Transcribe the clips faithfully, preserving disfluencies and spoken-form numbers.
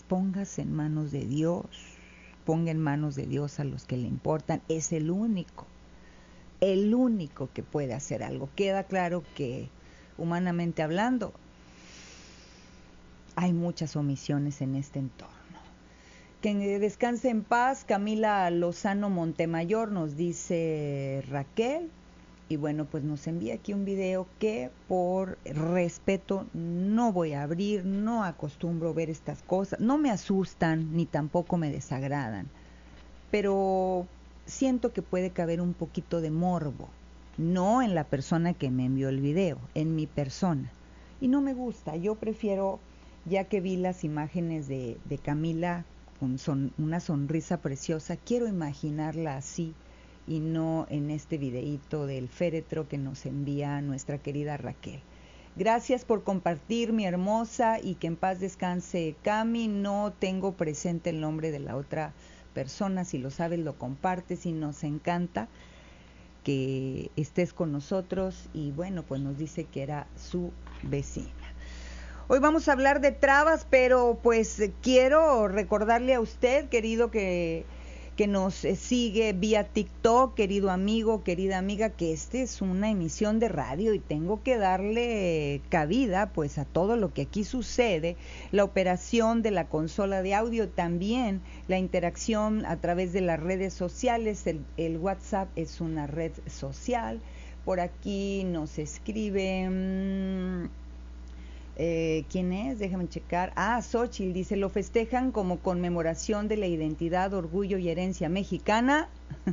póngase en manos de Dios, ponga en manos de Dios a los que le importan, es el único, el único que puede hacer algo. Queda claro que, humanamente hablando, hay muchas omisiones en este entorno. Que descanse en paz Camila Lozano Montemayor, nos dice Raquel. Y bueno, pues nos envía aquí un video que por respeto no voy a abrir, no acostumbro ver estas cosas, no me asustan ni tampoco me desagradan, pero siento que puede caber un poquito de morbo, no en la persona que me envió el video, en mi persona. Y no me gusta, yo prefiero, ya que vi las imágenes de, de Camila con son, una sonrisa preciosa, quiero imaginarla así, y no en este videíto del féretro que nos envía nuestra querida Raquel. Gracias por compartir, mi hermosa, y que en paz descanse Cami. No tengo presente el nombre de la otra persona, si lo sabes lo compartes y nos encanta que estés con nosotros. Y bueno, pues nos dice que era su vecina. Hoy vamos a hablar de trabas, pero pues quiero recordarle a usted, querido, que... que nos sigue vía TikTok, querido amigo, querida amiga, que este es una emisión de radio y tengo que darle cabida pues a todo lo que aquí sucede, la operación de la consola de audio, también la interacción a través de las redes sociales, el, el WhatsApp es una red social, por aquí nos escriben... Eh, ¿Quién es? Déjame checar. Ah, Xochitl dice, lo festejan como conmemoración de la identidad, orgullo y herencia mexicana.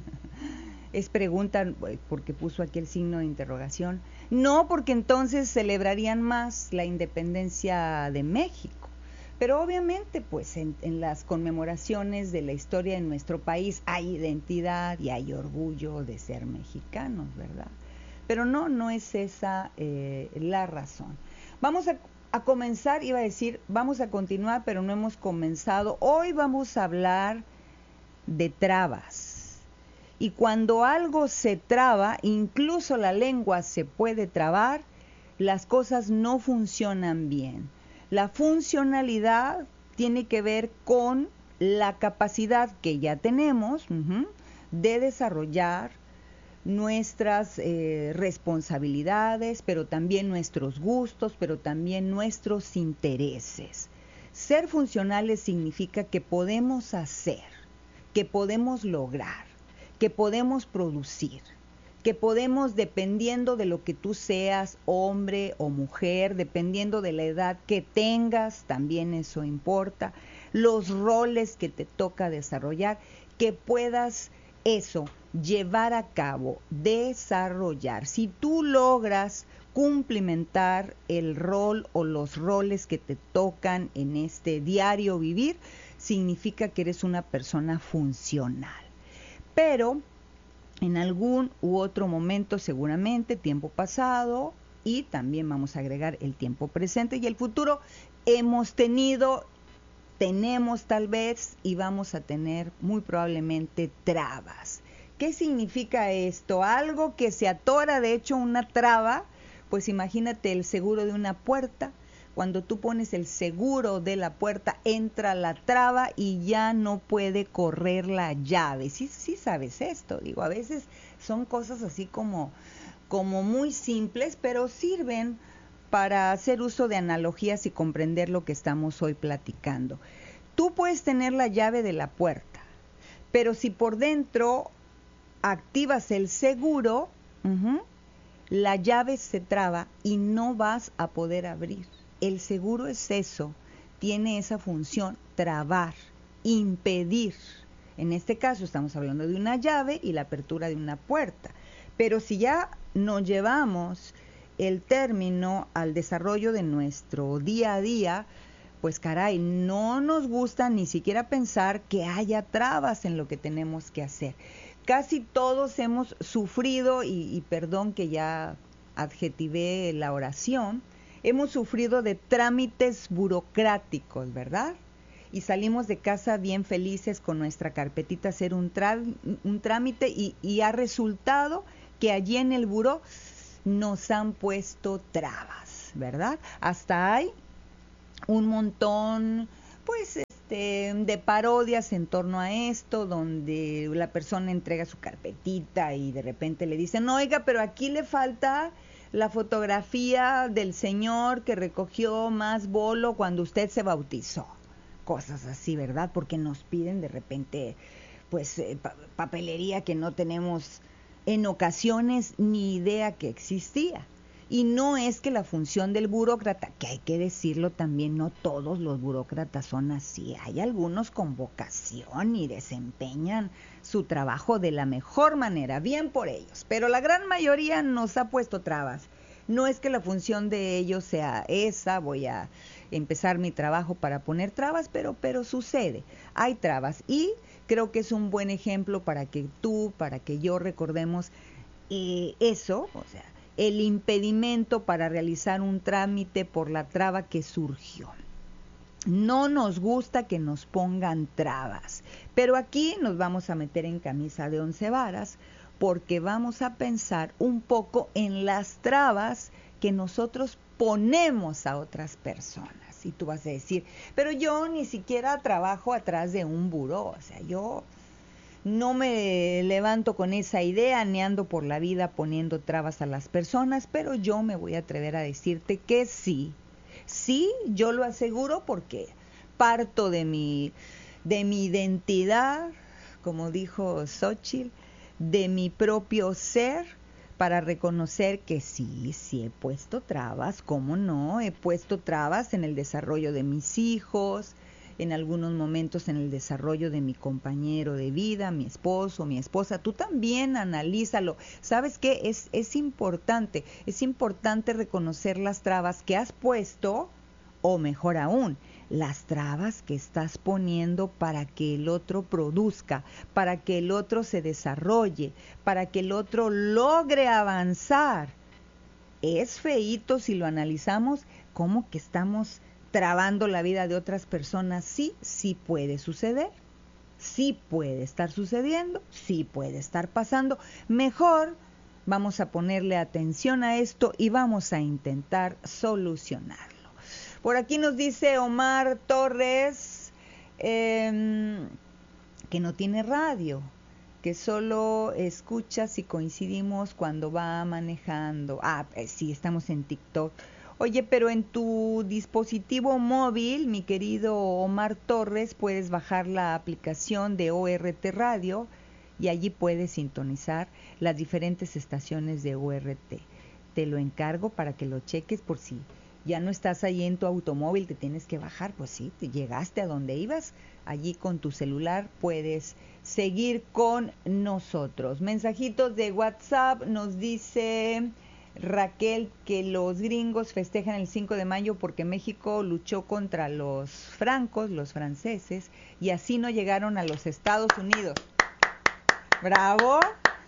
Es pregunta, porque puso aquí el signo de interrogación. No, porque entonces celebrarían más la independencia de México. Pero obviamente, pues en, en las conmemoraciones de la historia de nuestro país hay identidad y hay orgullo de ser mexicanos, ¿verdad? Pero no, no es esa eh, la razón. Vamos a, a comenzar, iba a decir, vamos a continuar, pero no hemos comenzado. Hoy vamos a hablar de trabas. Y cuando algo se traba, incluso la lengua se puede trabar, las cosas no funcionan bien. La funcionalidad tiene que ver con la capacidad que ya tenemos uh-huh, de desarrollar nuestras eh, responsabilidades, pero también nuestros gustos, pero también nuestros intereses. Ser funcionales significa que podemos hacer, que podemos lograr, que podemos producir, que podemos, dependiendo de lo que tú seas, hombre o mujer, dependiendo de la edad que tengas, también eso importa, los roles que te toca desarrollar, que puedas eso, llevar a cabo, desarrollar. Si tú logras cumplimentar el rol o los roles que te tocan en este diario vivir, significa que eres una persona funcional. Pero en algún u otro momento, seguramente, tiempo pasado, y también vamos a agregar el tiempo presente y el futuro, hemos tenido... tenemos tal vez y vamos a tener muy probablemente trabas. ¿Qué significa esto? Algo que se atora, de hecho una traba, pues imagínate el seguro de una puerta. Cuando tú pones el seguro de la puerta, entra la traba y ya no puede correr la llave. Sí, sí sabes esto, digo, a veces son cosas así como, como muy simples, pero sirven para hacer uso de analogías y comprender lo que estamos hoy platicando. Tú puedes tener la llave de la puerta, pero si por dentro activas el seguro, uh-huh, la llave se traba y no vas a poder abrir. El seguro es eso, tiene esa función, trabar, impedir. En este caso estamos hablando de una llave y la apertura de una puerta. Pero si ya nos llevamos el término al desarrollo de nuestro día a día, pues caray, no nos gusta ni siquiera pensar que haya trabas en lo que tenemos que hacer. Casi todos hemos sufrido, y, y perdón que ya adjetivé la oración, hemos sufrido de trámites burocráticos, ¿verdad? Y salimos de casa bien felices con nuestra carpetita a hacer un, tra- un trámite y, y ha resultado que allí en el buró nos han puesto trabas, ¿verdad? Hasta hay un montón, pues, este, de parodias en torno a esto, donde la persona entrega su carpetita y de repente le dicen, oiga, pero aquí le falta la fotografía del señor que recogió más bolo cuando usted se bautizó. Cosas así, ¿verdad? Porque nos piden de repente, pues, eh, pa- papelería que no tenemos en ocasiones ni idea que existía. Y no es que la función del burócrata, que hay que decirlo también, no todos los burócratas son así. Hay algunos con vocación y desempeñan su trabajo de la mejor manera, bien por ellos. Pero la gran mayoría nos ha puesto trabas. No es que la función de ellos sea esa, voy a empezar mi trabajo para poner trabas, pero, pero sucede, hay trabas. Y creo que es un buen ejemplo para que tú, para que yo recordemos eh, eso, o sea, el impedimento para realizar un trámite por la traba que surgió. No nos gusta que nos pongan trabas, pero aquí nos vamos a meter en camisa de once varas porque vamos a pensar un poco en las trabas que nosotros ponemos a otras personas. Y tú vas a decir, pero yo ni siquiera trabajo atrás de un buró, o sea, yo no me levanto con esa idea, ni ando por la vida poniendo trabas a las personas, pero yo me voy a atrever a decirte que sí. Sí, yo lo aseguro porque parto de mi, de mi identidad, como dijo Xóchitl, de mi propio ser, para reconocer que sí, sí he puesto trabas, ¿cómo no? He puesto trabas en el desarrollo de mis hijos, en algunos momentos en el desarrollo de mi compañero de vida, mi esposo, mi esposa. Tú también analízalo. ¿Sabes qué? Es, es importante, es importante reconocer las trabas que has puesto, o mejor aún, las trabas que estás poniendo para que el otro produzca, para que el otro se desarrolle, para que el otro logre avanzar. Es feíto si lo analizamos, como que estamos trabando la vida de otras personas. Sí, sí puede suceder, sí puede estar sucediendo, sí puede estar pasando. Mejor vamos a ponerle atención a esto y vamos a intentar solucionarlo. Por aquí nos dice Omar Torres eh, que no tiene radio, que solo escucha si coincidimos cuando va manejando. Ah, pues sí, estamos en TikTok. Oye, pero en tu dispositivo móvil, mi querido Omar Torres, puedes bajar la aplicación de O R T Radio y allí puedes sintonizar las diferentes estaciones de O R T. Te lo encargo para que lo cheques por si ya no estás ahí en tu automóvil, te tienes que bajar. Pues sí, te llegaste a donde ibas, allí con tu celular puedes seguir con nosotros. Mensajitos de WhatsApp, nos dice Raquel que los gringos festejan el cinco de mayo porque México luchó contra los francos, los franceses, y así no llegaron a los Estados Unidos. ¡Bravo!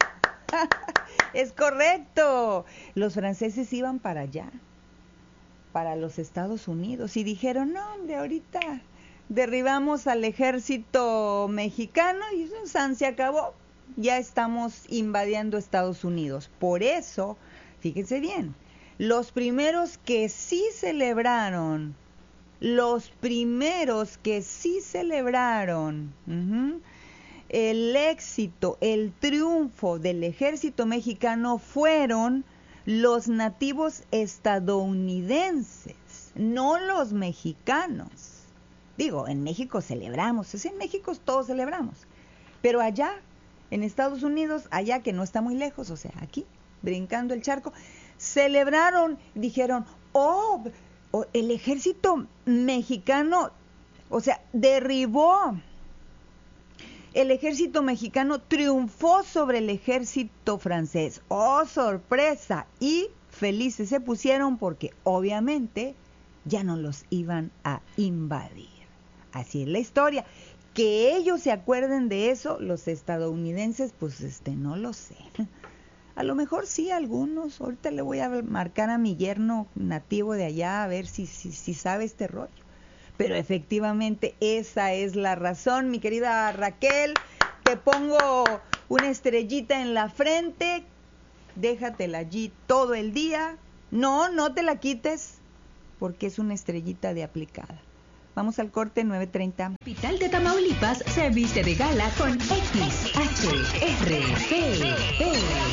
Es correcto. Los franceses iban para allá, para los Estados Unidos, y dijeron, no, hombre, ahorita derribamos al ejército mexicano y san, se acabó, ya estamos invadiendo Estados Unidos. Por eso, fíjense bien, los primeros que sí celebraron, los primeros que sí celebraron uh-huh, el éxito, el triunfo del ejército mexicano fueron los nativos estadounidenses, no los mexicanos. Digo, en México celebramos, es en México todos celebramos, pero allá, en Estados Unidos, allá que no está muy lejos, o sea, aquí, brincando el charco, celebraron, dijeron, oh, oh el ejército mexicano, o sea, derribó. El ejército mexicano triunfó sobre el ejército francés. ¡Oh, sorpresa! Y felices se pusieron porque obviamente ya no los iban a invadir. Así es la historia. Que ellos se acuerden de eso, los estadounidenses, pues este, no lo sé. A lo mejor sí, algunos. Ahorita le voy a marcar a mi yerno nativo de allá a ver si, si, si sabe este rollo. Pero efectivamente esa es la razón, mi querida Raquel. Te pongo una estrellita en la frente, déjatela allí todo el día. No, no te la quites, porque es una estrellita de aplicada. Vamos al corte, nueve treinta. Capital de Tamaulipas se viste de gala con X H R P P.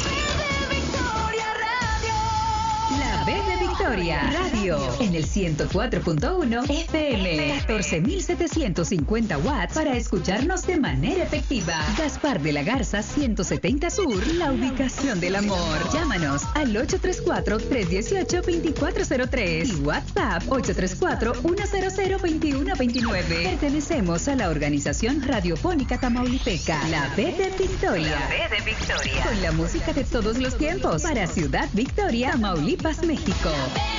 La B de Victoria Radio en el ciento cuatro punto uno F M, catorce mil setecientos cincuenta watts para escucharnos de manera efectiva. Gaspar de la Garza ciento setenta Sur, la ubicación del amor. Llámanos al ocho tres cuatro, tres uno ocho, dos cuatro cero tres y WhatsApp ocho tres cuatro, uno cero cero, dos uno dos nueve. Pertenecemos a la organización radiofónica tamaulipeca, la B de Victoria. La B de Victoria. Con la música de todos los tiempos para Ciudad Victoria, Tamaulipas, México.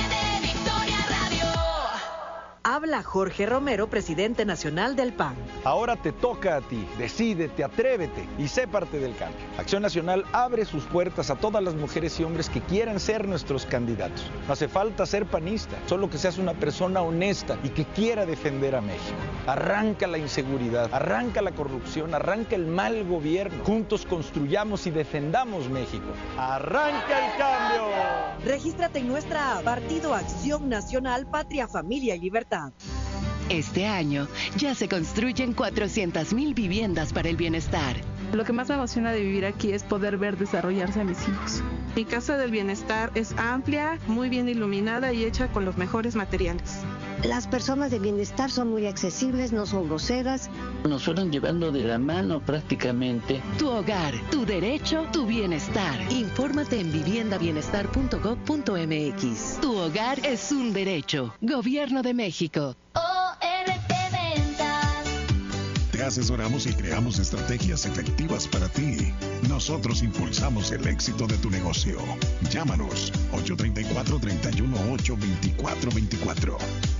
Habla Jorge Romero, presidente nacional del P A N. Ahora te toca a ti. Decídete, atrévete y sé parte del cambio. Acción Nacional abre sus puertas a todas las mujeres y hombres que quieran ser nuestros candidatos. No hace falta ser panista, solo que seas una persona honesta y que quiera defender a México. Arranca la inseguridad, arranca la corrupción, arranca el mal gobierno. Juntos construyamos y defendamos México. ¡Arranca el cambio! Regístrate en nuestra app, Partido Acción Nacional, Patria, Familia y Libertad. Este año ya se construyen cuatrocientas mil viviendas para el bienestar. Lo que más me emociona de vivir aquí es poder ver desarrollarse a mis hijos. Mi casa del bienestar es amplia, muy bien iluminada y hecha con los mejores materiales. Las personas de bienestar son muy accesibles, no son groseras. Nos fueron llevando de la mano prácticamente. Tu hogar, tu derecho, tu bienestar. Infórmate en vivienda bienestar punto gob punto m x. Tu hogar es un derecho. Gobierno de México. Te asesoramos y creamos estrategias efectivas para ti. Nosotros impulsamos el éxito de tu negocio. Llámanos ocho tres cuatro, tres uno ocho, dos cuatro dos cuatro.